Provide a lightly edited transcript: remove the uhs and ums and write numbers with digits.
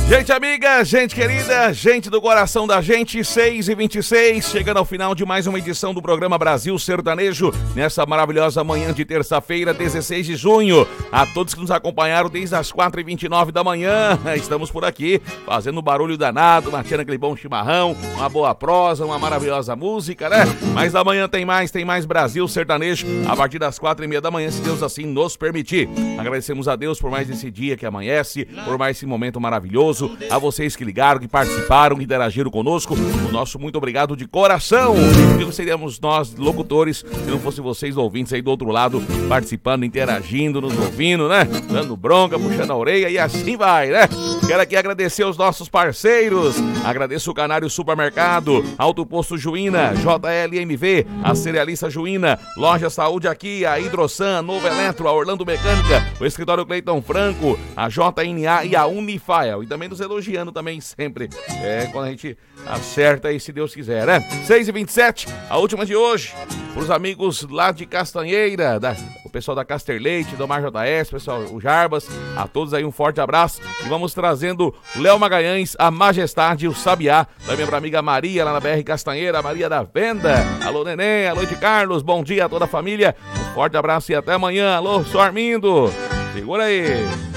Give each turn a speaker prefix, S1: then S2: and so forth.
S1: Gente amiga, gente querida, gente do coração da gente, 6h26, chegando ao final de mais uma edição do programa Brasil Sertanejo, nessa maravilhosa manhã de terça-feira, 16 de junho. A todos que nos acompanharam desde as 4h29 da manhã, estamos por aqui, fazendo um barulho danado, matando aquele bom chimarrão, uma boa prosa, uma maravilhosa música, né? Mas amanhã tem mais Brasil Sertanejo, a partir das 4h30 da manhã, se Deus assim nos permitir. Agradecemos a Deus por mais esse dia que amanhece, por mais esse momento maravilhoso. A vocês que ligaram, que participaram, que interagiram conosco, o nosso muito obrigado de coração. Porque seríamos nós, locutores, se não fosse vocês ouvintes aí do outro lado, participando, interagindo, nos ouvindo, né? Dando bronca, puxando a orelha e assim vai, né? Quero aqui agradecer os nossos parceiros. Agradeço o Canário Supermercado, Alto Posto Juína, JLMV, a Cerealista Juína, Loja Saúde aqui, a Hidrosan, a Novo Eletro, a Orlando Mecânica, o Escritório Cleiton Franco, a JNA e a Unifael. E também nos elogiando também sempre, quando a gente acerta aí, se Deus quiser, né? 6h27, a última de hoje, pros amigos lá de Castanheira, o pessoal da Caster Leite, do Mar JS, pessoal, o Jarbas, a todos aí um forte abraço. E vamos trazendo Léo Magalhães, a Majestade, o Sabiá, também pra amiga Maria, lá na BR Castanheira, Maria da Venda. Alô, Neném, alô, de Carlos, bom dia a toda a família, um forte abraço e até amanhã. Alô, sou Armindo, segura aí.